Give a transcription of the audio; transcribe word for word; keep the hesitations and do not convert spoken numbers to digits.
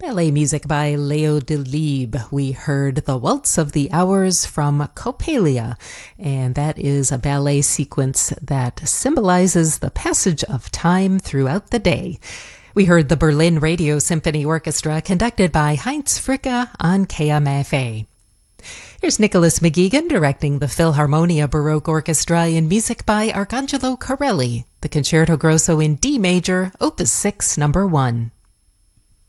Ballet music by Leo Delibes. We heard The Waltz of the Hours from Coppelia, and that is a ballet sequence that symbolizes the passage of time throughout the day. We heard the Berlin Radio Symphony Orchestra conducted by Heinz Fricke on K M F A. Here's Nicholas McGeegan directing the Philharmonia Baroque Orchestra in music by Arcangelo Corelli, the Concerto Grosso in D major, Opus six, number one.